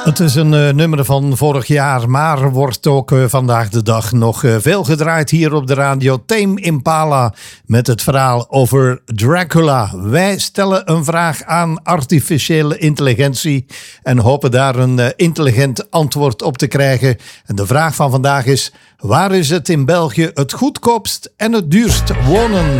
Het is een nummer van vorig jaar, maar wordt ook vandaag de dag nog veel gedraaid hier op de radio. Tame Impala met het verhaal over Dracula. Wij stellen een vraag aan artificiële intelligentie en hopen daar een intelligent antwoord op te krijgen. En de vraag van vandaag is: waar is het in België het goedkoopst en het duurst wonen?